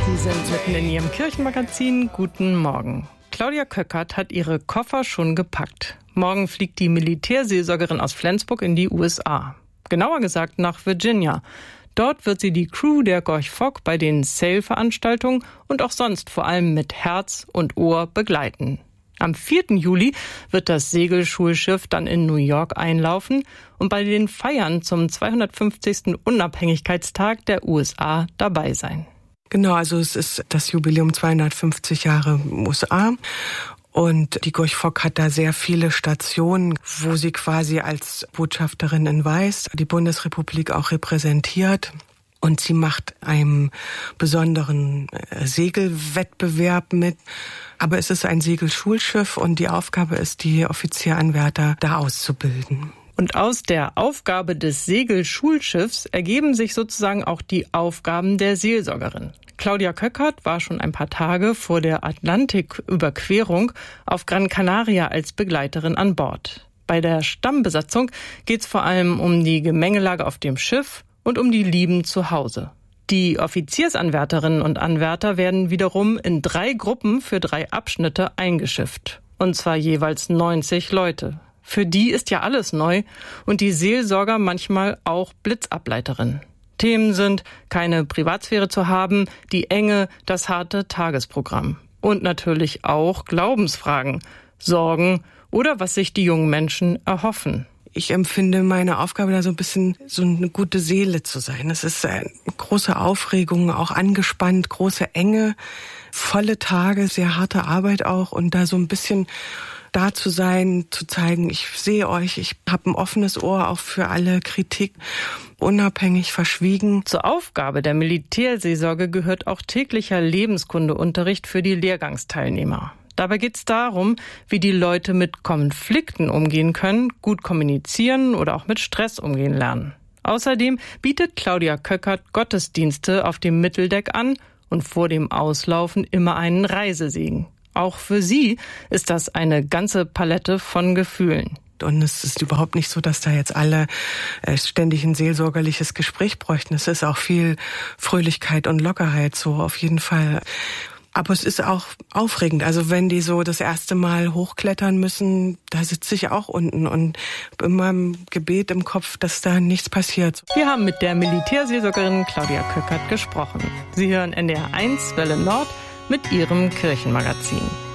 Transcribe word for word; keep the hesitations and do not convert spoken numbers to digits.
Sie sind mitten in Ihrem Kirchenmagazin. Guten Morgen. Claudia Köckert hat ihre Koffer schon gepackt. Morgen fliegt die Militärseelsorgerin aus Flensburg in die U S A. Genauer gesagt nach Virginia. Dort wird sie die Crew der Gorch Fock bei den Sail-Veranstaltungen und auch sonst vor allem mit Herz und Ohr begleiten. Am vierten Juli wird das Segelschulschiff dann in New York einlaufen und bei den Feiern zum zweihundertfünfzigsten Unabhängigkeitstag der U S A dabei sein. Genau, also es ist das Jubiläum zweihundertfünfzig Jahre U S A. Und die Gorch Fock hat da sehr viele Stationen, wo sie quasi als Botschafterin in Weiß die Bundesrepublik auch repräsentiert. Und sie macht einem besonderen Segelwettbewerb mit. Aber es ist ein Segelschulschiff und die Aufgabe ist, die Offizieranwärter da auszubilden. Und aus der Aufgabe des Segelschulschiffs ergeben sich sozusagen auch die Aufgaben der Seelsorgerin. Claudia Köckert war schon ein paar Tage vor der Atlantiküberquerung auf Gran Canaria als Begleiterin an Bord. Bei der Stammbesatzung geht es vor allem um die Gemengelage auf dem Schiff und um die Lieben zu Hause. Die Offiziersanwärterinnen und Anwärter werden wiederum in drei Gruppen für drei Abschnitte eingeschifft. Und zwar jeweils neunzig Leute. Für die ist ja alles neu und die Seelsorger manchmal auch Blitzableiterin. Themen sind, keine Privatsphäre zu haben, die Enge, das harte Tagesprogramm. Und natürlich auch Glaubensfragen, Sorgen oder was sich die jungen Menschen erhoffen. Ich empfinde meine Aufgabe da so ein bisschen so eine gute Seele zu sein. Es ist eine große Aufregung, auch angespannt, große Enge, volle Tage, sehr harte Arbeit auch und da so ein bisschen da zu sein, zu zeigen, ich sehe euch, ich habe ein offenes Ohr auch für alle Kritik, unabhängig, verschwiegen. Zur Aufgabe der Militärseelsorge gehört auch täglicher Lebenskundeunterricht für die Lehrgangsteilnehmer. Dabei geht es darum, wie die Leute mit Konflikten umgehen können, gut kommunizieren oder auch mit Stress umgehen lernen. Außerdem bietet Claudia Köckert Gottesdienste auf dem Mitteldeck an und vor dem Auslaufen immer einen Reisesegen. Auch für sie ist das eine ganze Palette von Gefühlen. Und es ist überhaupt nicht so, dass da jetzt alle ständig ein seelsorgerliches Gespräch bräuchten. Es ist auch viel Fröhlichkeit und Lockerheit, so auf jeden Fall. Aber es ist auch aufregend. Also wenn die so das erste Mal hochklettern müssen, da sitze ich auch unten und immer im Gebet im Kopf, dass da nichts passiert. Wir haben mit der Militärseelsorgerin Claudia Köckert gesprochen. Sie hören N D R eins Welle Nord mit ihrem Kirchenmagazin.